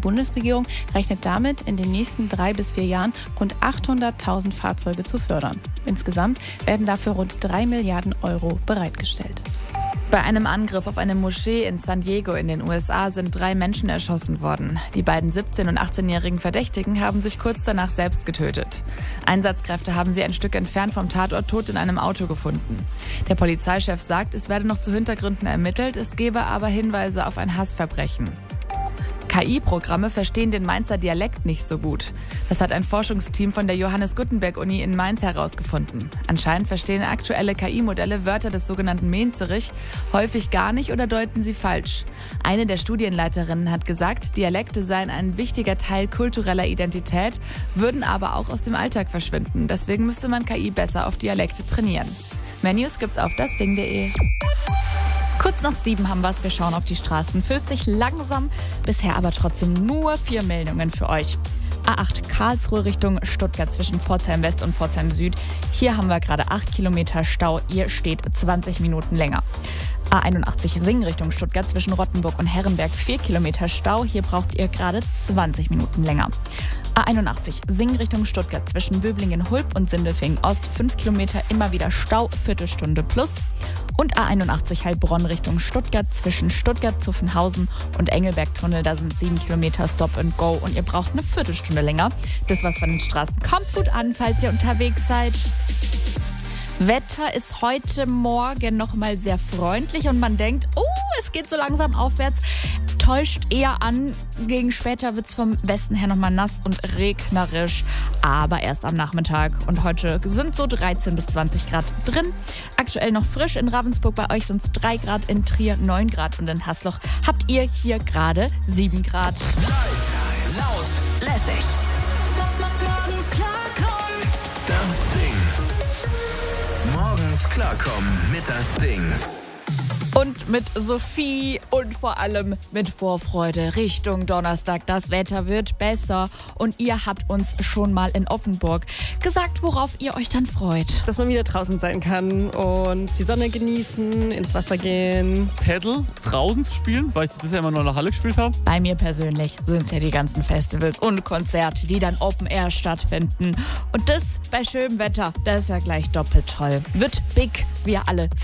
Bundesregierung rechnet damit, in den nächsten 3 bis 4 Jahren rund 800.000 Fahrzeuge zu fördern. Insgesamt werden dafür rund 3 Milliarden Euro bereitgestellt. Bei einem Angriff auf eine Moschee in San Diego in den USA sind 3 Menschen erschossen worden. Die beiden 17- und 18-jährigen Verdächtigen haben sich kurz danach selbst getötet. Einsatzkräfte haben sie ein Stück entfernt vom Tatort tot in einem Auto gefunden. Der Polizeichef sagt, es werde noch zu Hintergründen ermittelt, es gebe aber Hinweise auf ein Hassverbrechen. KI-Programme verstehen den Mainzer Dialekt nicht so gut. Das hat ein Forschungsteam von der Johannes Gutenberg-Uni in Mainz herausgefunden. Anscheinend verstehen aktuelle KI-Modelle Wörter des sogenannten Menzerich häufig gar nicht oder deuten sie falsch. Eine der Studienleiterinnen hat gesagt, Dialekte seien ein wichtiger Teil kultureller Identität, würden aber auch aus dem Alltag verschwinden. Deswegen müsste man KI besser auf Dialekte trainieren. Mehr News gibt's auf dasding.de. Kurz nach 7 haben wir es. Wir schauen auf die Straßen. Füllt sich langsam, bisher aber trotzdem nur 4 Meldungen für euch. A8 Karlsruhe Richtung Stuttgart zwischen Pforzheim West und Pforzheim Süd. Hier haben wir gerade 8 Kilometer Stau. Ihr steht 20 Minuten länger. A81 Singen Richtung Stuttgart zwischen Rottenburg und Herrenberg 4 Kilometer Stau. Hier braucht ihr gerade 20 Minuten länger. A81 Singen Richtung Stuttgart zwischen Böblingen-Hulb und Sindelfingen Ost 5 Kilometer immer wieder Stau, Viertelstunde plus. Und A81 Heilbronn Richtung Stuttgart zwischen Stuttgart-Zuffenhausen und Engelberg-Tunnel. Da sind 7 Kilometer Stop and Go und ihr braucht eine Viertelstunde länger. Das was von den Straßen kommt gut an, falls ihr unterwegs seid. Wetter ist heute Morgen noch mal sehr freundlich und man denkt, es geht so langsam aufwärts. Täuscht eher an. Gegen später wird es vom Westen her nochmal nass und regnerisch, aber erst am Nachmittag. Und heute sind so 13 bis 20 Grad drin. Aktuell noch frisch in Ravensburg, bei euch sind es 3 Grad, in Trier 9 Grad und in Hasloch habt ihr hier gerade 7 Grad. Laut, lässig. Morgens klarkommen. Das Ding. Morgens klarkommen mit das Ding. Und mit Sophie und vor allem mit Vorfreude Richtung Donnerstag. Das Wetter wird besser und ihr habt uns schon mal in Offenburg gesagt, worauf ihr euch dann freut. Dass man wieder draußen sein kann und die Sonne genießen, ins Wasser gehen. Paddle draußen zu spielen, weil ich es bisher immer nur in der Halle gespielt habe. Bei mir persönlich sind es ja die ganzen Festivals und Konzerte, die dann Open Air stattfinden. Und das bei schönem Wetter, das ist ja gleich doppelt toll. Wird big, wir alle